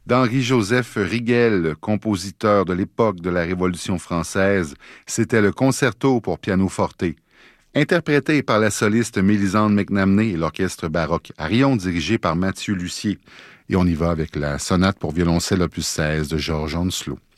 d'Henri-Joseph Rigel, compositeur de l'époque de la Révolution française. C'était le concerto pour piano forte. Interprété par la soliste Mélisande McNamee et l'orchestre baroque Arion dirigé par Mathieu Lussier. Et on y va avec la sonate pour violoncelle opus 16 de George Hounslow.